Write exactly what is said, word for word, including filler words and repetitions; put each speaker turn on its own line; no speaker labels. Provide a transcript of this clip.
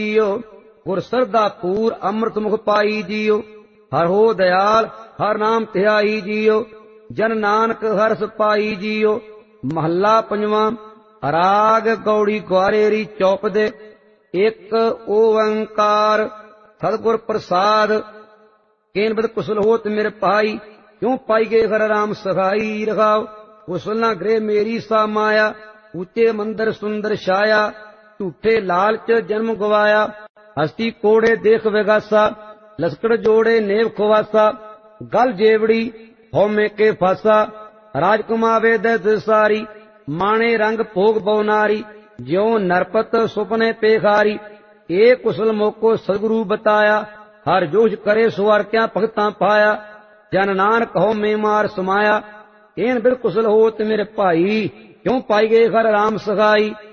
JIO. ਗੁਰ ਸਰਦਾ ਪੂਰ ਅੰਮ੍ਰਿਤ ਮੁਖ ਪਾਈ ਜੀਓ। ਹਰ ਹੋ ਦਇਆਲ ਹਰ ਨਾਮ ਧਿਆਈ ਜੀਓ। ਜਨ ਨਾਨਕ ਹਰਸ ਪਾਈ ਜੀਓ। ਮਹੱਲਾ ਪੰਜਵਾਂ। ਰਾਗ ਗੌੜੀ ਗੁਆਰੇਰੀ ਚੌਪਦੇ। ਇੱਕ ਓੰਕਾਰ ਸਤਿਗੁਰ ਪ੍ਰਸਾਦ। ਕੇਨ ਬਦ ਕੁਸਲ ਹੋਤ ਮੇਰੇ ਭਾਈ, ਕਿਉ ਪਾਈ ਗਏ ਹਰ ਰਾਮ ਸਹਾਈ। ਰਖਾਓ ਕੁਸਲ ਨਾ ਗ੍ਰਹਿ ਮੇਰੀ ਸਾ ਮਾਇਆ, ਉੱਚੇ ਮੰਦਰ ਸੁੰਦਰ ਛਾਇਆ। ਝੂਠੇ ਲਾਲਚ ਜਨਮ ਗਵਾਇਆ, ਹਸਤੀ ਕੋੜੇ ਦੇਖ ਵਿਗਾਸਾ। ਲਸਕੜ ਜੋੜੇ ਨੇਵ ਖਵਾਸਾ, ਗਲ ਜੇਵੜੀ ਹਉਮੈ ਕੇ ਫਾਸਾ। ਰਾਜ ਕਮਾਵੇ ਦਸ ਸਾਰੀ, ਮਾਣੇ ਰੰਗ ਭੋਗ ਬਹੁ ਨਾਰੀ। ਜਿਉ ਨਰਪਤ ਸੁਪਨੇ ਪੇਖਾਰੀ, ਏ ਕੁਸਲ ਮੋਕੋ ਸਤਿਗੁਰੂ ਬਤਾਇਆ। ਹਰ ਜੋਸ਼ ਕਰੇ ਸੁਵਰ ਕਿਆ ਭਗਤਾਂ ਪਾਇਆ, ਜਨ ਨਾਨਕ ਹਉਮੈ ਮਾਰ ਸਮਾਇਆ। ਏਨ ਬਿਨ ਕੁਸਲ ਹੋਤ ਮੇਰੇ ਭਾਈ, ਕਿਉ ਪਾਈ ਗਏ ਹਰ ਰਾਮ ਸਹਾਈ।